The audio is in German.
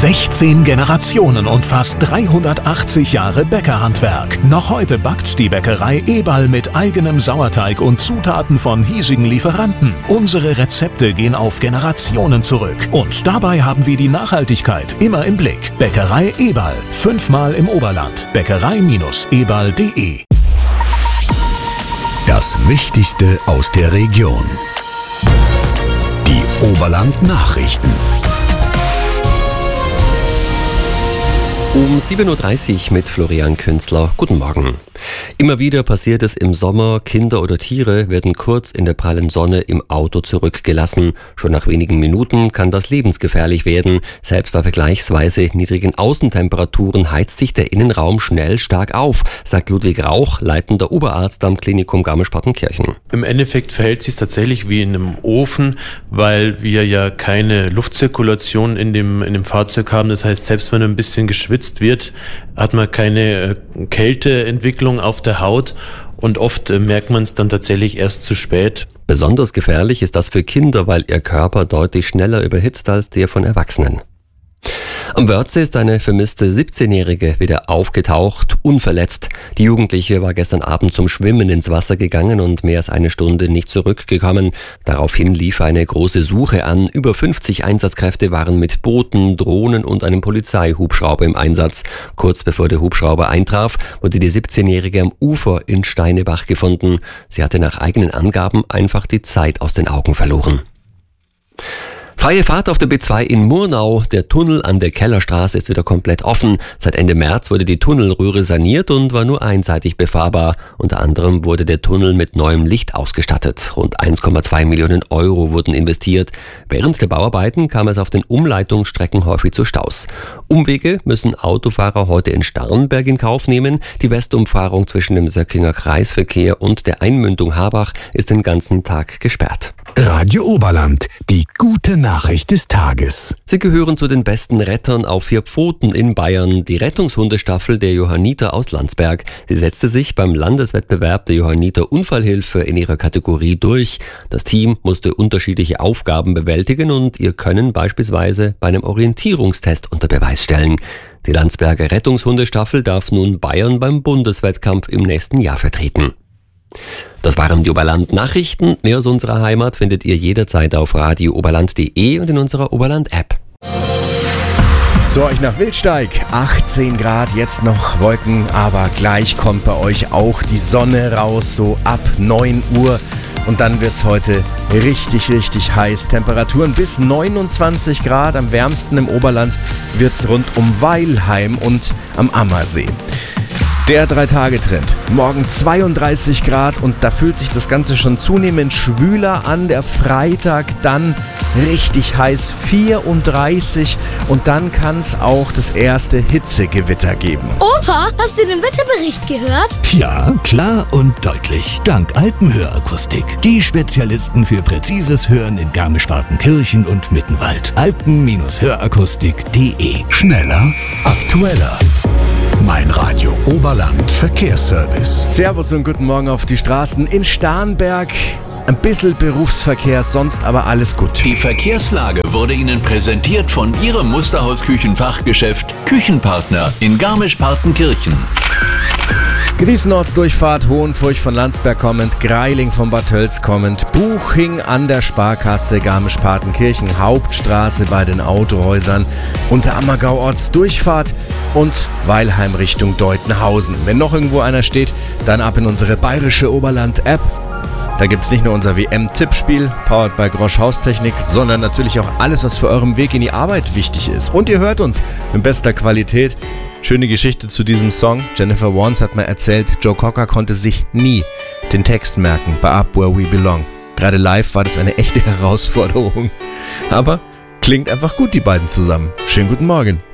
16 Generationen und fast 380 Jahre Bäckerhandwerk. Noch heute backt die Bäckerei Eberl mit eigenem Sauerteig und Zutaten von hiesigen Lieferanten. Unsere Rezepte gehen auf Generationen zurück. Und dabei haben wir die Nachhaltigkeit immer im Blick. Bäckerei Eberl, 5-mal im Oberland. Bäckerei-eberl.de. Das Wichtigste aus der Region. Die Oberland-Nachrichten. Um 7.30 Uhr mit Florian Künzler. Guten Morgen. Immer wieder passiert es im Sommer, Kinder oder Tiere werden kurz in der prallen Sonne im Auto zurückgelassen. Schon nach wenigen Minuten kann das lebensgefährlich werden. Selbst bei vergleichsweise niedrigen Außentemperaturen heizt sich der Innenraum schnell stark auf, sagt Ludwig Rauch, leitender Oberarzt am Klinikum Garmisch-Partenkirchen. Im Endeffekt verhält es sich tatsächlich wie in einem Ofen, weil wir ja keine Luftzirkulation in dem Fahrzeug haben. Das heißt, selbst wenn ein bisschen geschwitzt wird, hat man keine Kälteentwicklung auf der Haut und oft merkt man es dann tatsächlich erst zu spät. Besonders gefährlich ist das für Kinder, weil ihr Körper deutlich schneller überhitzt als der von Erwachsenen. Am Wörthsee ist eine vermisste 17-Jährige wieder aufgetaucht, unverletzt. Die Jugendliche war gestern Abend zum Schwimmen ins Wasser gegangen und mehr als eine Stunde nicht zurückgekommen. Daraufhin lief eine große Suche an. Über 50 Einsatzkräfte waren mit Booten, Drohnen und einem Polizeihubschrauber im Einsatz. Kurz bevor der Hubschrauber eintraf, wurde die 17-Jährige am Ufer in Steinebach gefunden. Sie hatte nach eigenen Angaben einfach die Zeit aus den Augen verloren. Freie Fahrt auf der B2 in Murnau. Der Tunnel an der Kellerstraße ist wieder komplett offen. Seit Ende März wurde die Tunnelröhre saniert und war nur einseitig befahrbar. Unter anderem wurde der Tunnel mit neuem Licht ausgestattet. Rund 1,2 Millionen Euro wurden investiert. Während der Bauarbeiten kam es auf den Umleitungsstrecken häufig zu Staus. Umwege müssen Autofahrer heute in Starnberg in Kauf nehmen. Die Westumfahrung zwischen dem Söckinger Kreisverkehr und der Einmündung Habach ist den ganzen Tag gesperrt. Radio Oberland, die gute Nachricht des Tages. Sie gehören zu den besten Rettern auf 4 Pfoten in Bayern, die Rettungshundestaffel der Johanniter aus Landsberg. Sie setzte sich beim Landeswettbewerb der Johanniter Unfallhilfe in ihrer Kategorie durch. Das Team musste unterschiedliche Aufgaben bewältigen und ihr Können beispielsweise bei einem Orientierungstest unter Beweis stellen. Die Landsberger Rettungshundestaffel darf nun Bayern beim Bundeswettkampf im nächsten Jahr vertreten. Das waren die Oberland-Nachrichten. Mehr aus unserer Heimat findet ihr jederzeit auf radiooberland.de und in unserer Oberland-App. Zu euch nach Wildsteig, 18 Grad, jetzt noch Wolken, aber gleich kommt bei euch auch die Sonne raus, so ab 9 Uhr. Und dann wird's heute richtig, richtig heiß. Temperaturen bis 29 Grad, am wärmsten im Oberland wird's rund um Weilheim und am Ammersee. Der 3-Tage-Trend. Morgen 32 Grad und da fühlt sich das Ganze schon zunehmend schwüler an. Der Freitag dann richtig heiß, 34 und dann kann es auch das erste Hitzegewitter geben. Opa, hast du den Wetterbericht gehört? Ja, klar und deutlich. Dank Alpenhörakustik. Die Spezialisten für präzises Hören in Garmisch-Partenkirchen und Mittenwald. Alpen-Hörakustik.de. Schneller, aktueller. Mein Radio Oberland Verkehrsservice. Servus und guten Morgen auf die Straßen in Starnberg. Ein bisschen Berufsverkehr, sonst aber alles gut. Die Verkehrslage wurde Ihnen präsentiert von Ihrem Musterhaus-Küchenfachgeschäft Küchenpartner in Garmisch-Partenkirchen. Grießenortsdurchfahrt, Hohenfurch von Landsberg kommend, Greiling von Bad Tölz kommend, Buching an der Sparkasse, Garmisch-Partenkirchen, Hauptstraße bei den Autohäusern, Unterammergau Ortsdurchfahrt und Weilheim Richtung Deutenhausen. Wenn noch irgendwo einer steht, dann ab in unsere bayerische Oberland-App. Da gibt's nicht nur unser WM-Tippspiel, powered by Grosch Haustechnik, sondern natürlich auch alles, was für euren Weg in die Arbeit wichtig ist. Und ihr hört uns in bester Qualität. Schöne Geschichte zu diesem Song. Jennifer Warnes hat mal erzählt, Joe Cocker konnte sich nie den Text merken bei Up Where We Belong. Gerade live war das eine echte Herausforderung. Aber klingt einfach gut, die beiden zusammen. Schönen guten Morgen.